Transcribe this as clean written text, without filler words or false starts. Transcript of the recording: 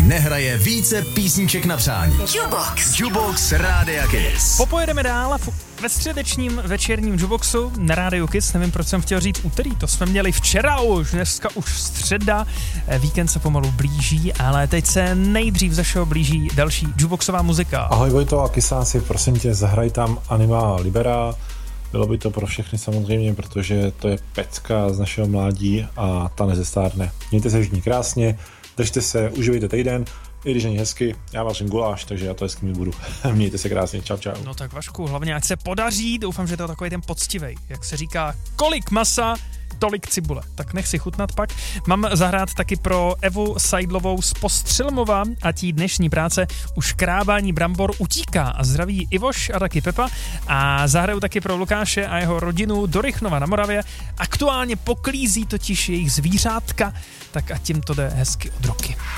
nehraje více písniček na přání. Jukebox Rádia Kiss. Popojedeme dál ve středečním večerním Jukeboxu na Rádiu Kiss. Nevím, proč jsem chtěl říct úterý, to jsme měli včera už, dneska už středa. Víkend se pomalu blíží, ale teď se nejdřív ze všeho blíží další jukeboxová muzika. Ahoj Vojto a Kisáci, prosím tě, zahraj tam Anima Libera. Bylo by to pro všechny samozřejmě, protože to je pecka z našeho mládí a ta nezestárne. Mějte se všichni krásně, držte se, uživejte týden, i když není hezky, já vařím guláš, takže já to hezky mít budu. Mějte se krásně, čau. No tak Vašku, hlavně ať se podaří, doufám, že to je takový ten poctivej, jak se říká, kolik masa, tolik cibule. Tak nech si chutnat pak. Mám zahrát taky pro Evu Seidlovou z Postřelmova a tí dnešní práce už krábání brambor utíká a zdraví Ivoš a taky Pepa a zahraju taky pro Lukáše a jeho rodinu do Rychnova na Moravě. Aktuálně poklízí totiž jejich zvířátka, tak ať tím to jde hezky od ruky.